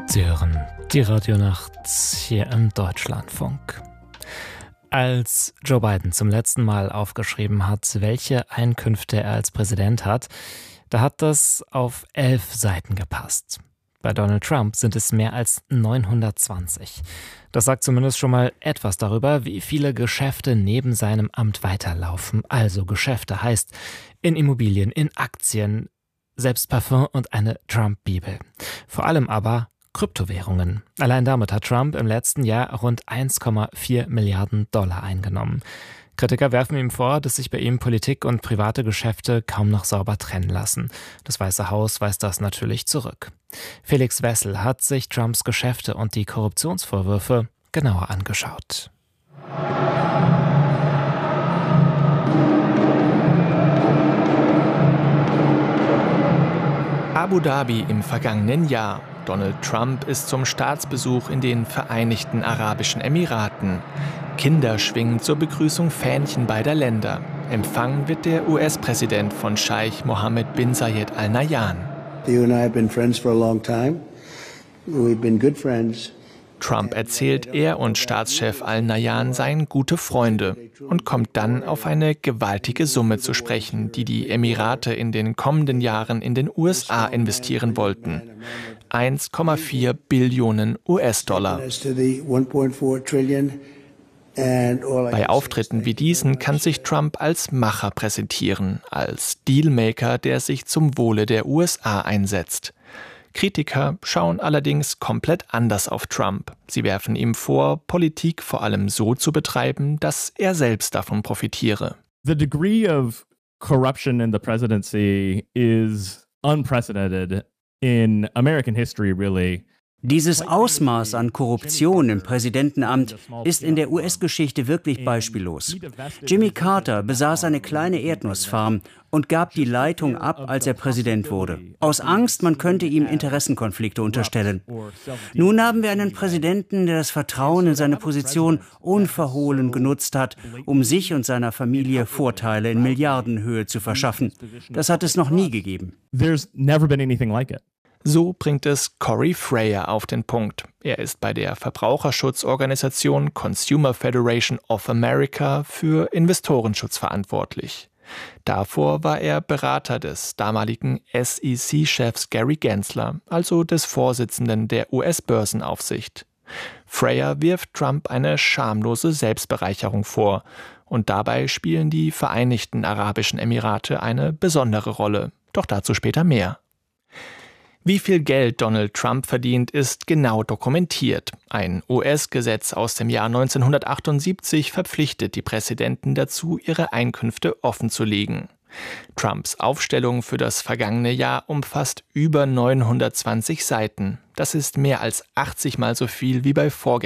Sie hören die Radionacht hier im Deutschlandfunk. Als Joe Biden zum letzten Mal aufgeschrieben hat, welche Einkünfte er als Präsident hat, da hat das auf 11 Seiten gepasst. Bei Donald Trump sind es mehr als 920. Das sagt zumindest schon mal etwas darüber, wie viele Geschäfte neben seinem Amt weiterlaufen. Also Geschäfte heißt in Immobilien, in Aktien, selbst Parfum und eine Trump-Bibel. Vor allem aber Kryptowährungen. Allein damit hat Trump im letzten Jahr rund 1,4 Milliarden Dollar eingenommen. Kritiker werfen ihm vor, dass sich bei ihm Politik und private Geschäfte kaum noch sauber trennen lassen. Das Weiße Haus weist das natürlich zurück. Felix Wessel hat sich Trumps Geschäfte und die Korruptionsvorwürfe genauer angeschaut. Abu Dhabi im vergangenen Jahr. Donald Trump ist zum Staatsbesuch in den Vereinigten Arabischen Emiraten. Kinder schwingen zur Begrüßung Fähnchen beider Länder. Empfangen wird der US-Präsident von Scheich Mohammed bin Zayed Al Nahyan. Trump erzählt, er und Staatschef Al Nahyan seien gute Freunde und kommt dann auf eine gewaltige Summe zu sprechen, die die Emirate in den kommenden Jahren in den USA investieren wollten. 1,4 Billionen US-Dollar. Bei Auftritten wie diesen kann sich Trump als Macher präsentieren, als Dealmaker, der sich zum Wohle der USA einsetzt. Kritiker schauen allerdings komplett anders auf Trump. Sie werfen ihm vor, Politik vor allem so zu betreiben, dass er selbst davon profitiere. The degree of corruption in the presidency is unprecedented in American history, really. Dieses Ausmaß an Korruption im Präsidentenamt ist in der US-Geschichte wirklich beispiellos. Jimmy Carter besaß eine kleine Erdnussfarm und gab die Leitung ab, als er Präsident wurde. Aus Angst, man könnte ihm Interessenkonflikte unterstellen. Nun haben wir einen Präsidenten, der das Vertrauen in seine Position unverhohlen genutzt hat, um sich und seiner Familie Vorteile in Milliardenhöhe zu verschaffen. Das hat es noch nie gegeben. There's never been anything like it. So bringt es Corey Frayer auf den Punkt. Er ist bei der Verbraucherschutzorganisation Consumer Federation of America für Investorenschutz verantwortlich. Davor war er Berater des damaligen SEC-Chefs Gary Gensler, also des Vorsitzenden der US-Börsenaufsicht. Frayer wirft Trump eine schamlose Selbstbereicherung vor. Und dabei spielen die Vereinigten Arabischen Emirate eine besondere Rolle. Doch dazu später mehr. Wie viel Geld Donald Trump verdient, ist genau dokumentiert. Ein US-Gesetz aus dem Jahr 1978 verpflichtet die Präsidenten dazu, ihre Einkünfte offenzulegen. Trumps Aufstellung für das vergangene Jahr umfasst über 920 Seiten. Das ist mehr als 80 Mal so viel wie bei Vorgängern.